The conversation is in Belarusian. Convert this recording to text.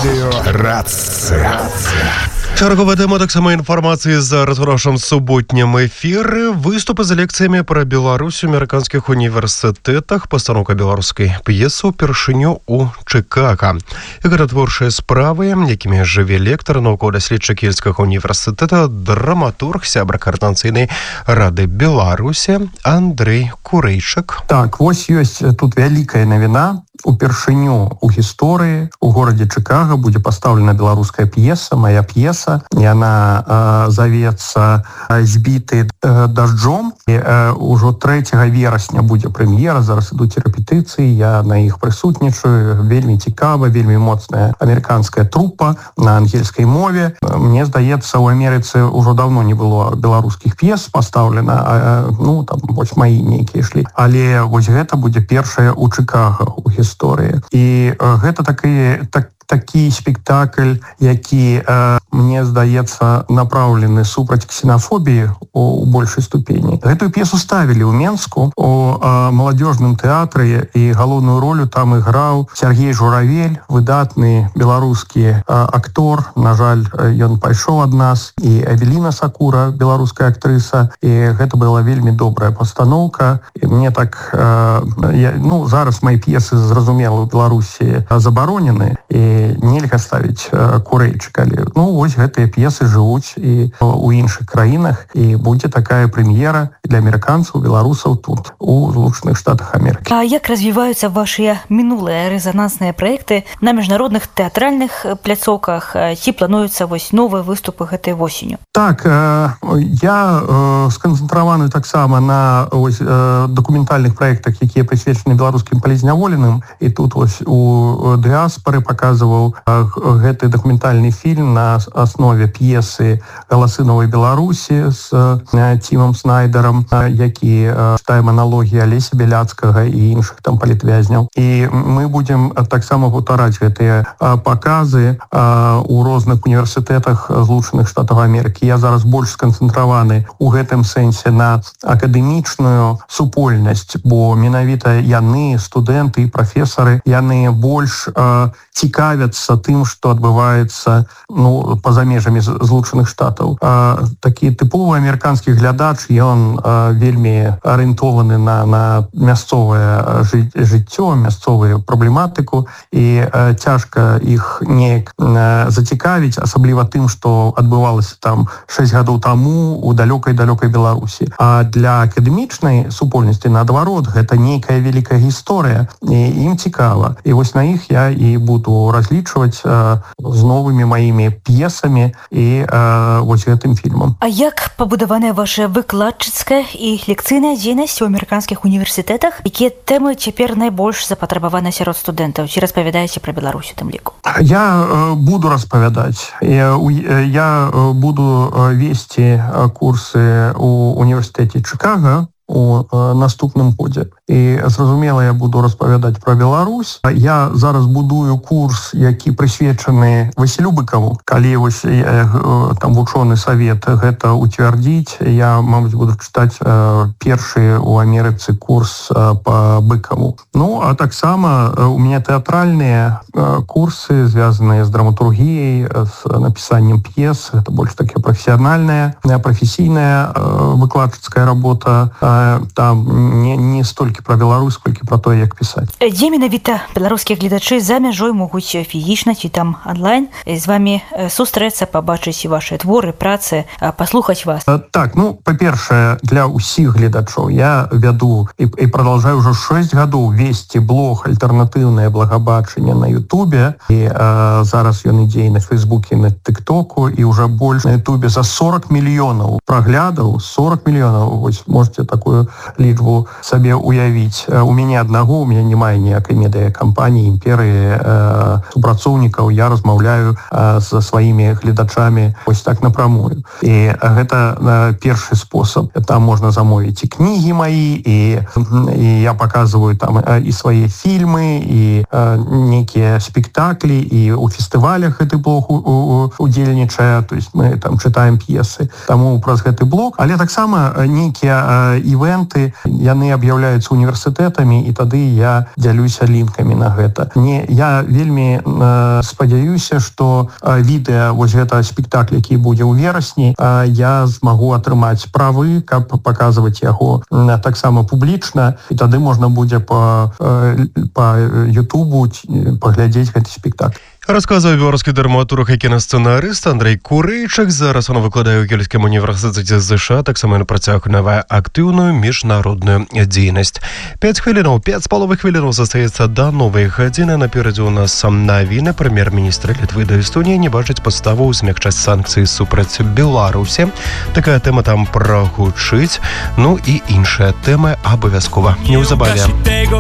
Рацыя. Чарговая тэма таксама інфармацыі зараз у нашым суботнім эфіры. Выступы з лекцыямі пра Беларусь у амерыканскіх універсітэтах, пастаноўка беларускай п'есы ўпершыню ў Чыкага. І гэта творчыя справы, якімі жыве лектар навукова-даследчы Кельцкага універсітэта, драматург, сябра Каардынацыйнай рады Беларусі Андрэй Курэйчык. Так, вось ёсць тут вялікая навіна. Упершыню ў гісторыі у горадзе Чыкага будзе пастаўлена беларуская п'еса, мая п'еса. Яна завецца «Збіты дажджом». І ўжо 3 верасня будзе прэм'ера, зараз ідуць рэпетыцыі, я на іх прысутнічаю. Вельмі цікава, вельмі моцная амерыканская трупа на ангельскай мове. Мне здаецца, у Амерыцы ўжо давно не было беларускіх п'ес пастаўлена, вось маі нейкія ішлі. Але вось гэта будзе першая ў Чыкага ў гісторыі. І гэта такі спектакль, які, мне здаецца, направлены супраць ксенафобіі у большай ступені. Гэтую п'есу ставілі ў Менску у маладзёжным тэатры, і галоўную ролю там іграў Сергей Журавель, выдатны беларускі актор. На жаль, ён пайшоў ад нас. І Эвеліна Сакура, беларуская актрыса. І гэта была вельмі добрая пастаноўка. І мне так... зараз мои п'есы, зразумела, у Беларусі забаронены, і нельга ставіць Курэйчыка. Вось гэтыя п'есы жывуць і ў іншых краінах, і будзе такая прэм'ера для амерыканцаў, беларусаў тут, у Злучаных Штатах Амерыкі. А як развіваюцца вашыя мінулыя рэзанансныя праекты на міжнародных тэатральных пляцоўках? Ці плануюцца вось новыя выступы гэтай восенню? Так, я сканцэнтраваны таксама на дакументальных праектах, якія прысвечаны беларускім палізняволеным. І тут вось у дыаспары паказваў гэты дакументальны фільм на аснове п'есы «Галасы новай Беларусі» з Тімом Снайдером, які чытае маналогі Алеся Беляцкага і іншых там палітвязняў. І мы будзем таксама паўтараць гэтыя паказы у розных універсітэтах Злучаных Штатаў Амерыкі. Я зараз больш сканцэнтраваны ў гэтым сэнсе на акадэмічную супольнасць, бо менавіта яны, студэнты і прафесары, яны больш цікавяцца тым, што адбываецца па-за межамі Злучаных Штатаў. Такі тыповы амерыканскі глядач, ён вельмі арыентованы на мясцовае жыццё, мясцовую праблематыку, і цяжка іх неяк зацікавіць, асабліва тым, што адбывалася там 6 гадоў таму у далёкай-далёкай Беларусі. А для акадэмічнай супольнасці, наадварот, гэта нейкая вялікая гісторыя, і ім цікава. І вось на іх я і буду разлічваць з новымі маімі п'есамі і вось гэтым фільмам. А як пабудаваная ваша выкладчыцкая і лекцыйная дзейнасць у амерыканскіх універсітэтах? Якія тэмы цяпер найбольш запатрабаваны сярод студэнтаў? Ці распавядаеце пра Беларусь у тым ліку? Я буду распавядаць. Я буду весці курсы у універсітэце Чыкага у наступным годзе. І, зразумела, я буду распавядаць пра Беларусь. Я зараз будую курс, які прысвечаны Васілю Быкаву. Калі вось там вучоны савет гэта уцвярдзіць, я, мабыць, буду чытаць першы у Амерыцы курс па Быкаву. А таксама у меня тэатральныя курсы, звязаныя з драматургіяй, з напісаннем п'ес. Гэта больш такая прафесіянальная, прафесійная выкладчыцкая работа. Там не столькі пра Беларусь, колькі пра тое, як пісаць. Дзе менавіта беларускія гледачы за мяжой могуць фізічна ці там онлайн з вамі сустрэцца, пабачыць вашыя творы, працы, паслухаць вас? Так, па-першае, для ўсіх гледачоў я вяду і продолжаю ўжо 6 гадоў весці блог «Альтэрнатыўнае благабачанне» на Ютубе. І зараз ён ідзе на Фейсбуке, на ТикТоку, і ўжо больш на Ютубе за 40 мільёнаў праглядаў. 40 мільёнаў, вось можете такую лічбу сабе уявіць. У мяне аднаго, у мяне немає ніякай медыякампаніі, імперыі, супрацоўнікаў. Я размаўляю са сваімі гледачамі вось так напрамую. І гэта першы спосаб. Там можна замовіць і кнігі маі, і я паказваю там і свае фільмы, і нейкія спектаклі, і у фестывалях гэты блог удзельнічае, то есть мы там чытаем п'есы. Таму праз гэты блог, але таксама нейкія івенты, яны аб'яўляюцца універсітэтамі, і тады я дзялюся лінкамі на гэта. Я вельмі спадзяюся, што відэа вось гэтага спектакля, які будзе ў верасні, я змагу атрымаць правы, каб паказваць яго таксама публічна, і тады можна будзе по Ютубу паглядзець гэты спектакль. Расказвае беларускі драматург і кінасцэнарыст Андрэй Курэйчык. Зараз он выкладае ў Ельскім універсітэце ЗША, таксама ён працягвае актыўную міжнародную дзейнасць. 5 хвілінаў застаецца да новай гадзіны. Наперадзе у нас навіны. Прэм'ер-міністр Літвы да Эстонії не бачыць падставу змягчаць санкцыі супраць Беларусі. Такая тэма там прагучыць. Ну і іншая тэма абавязкова неўзабаве.